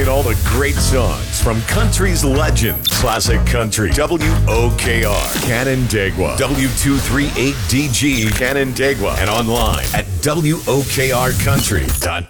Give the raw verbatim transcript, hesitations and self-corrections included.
playing all the great songs from country's legends. Classic Country. W O K R. Canandaigua. W two three eight D G. Canandaigua. And online at W O K R country dot com.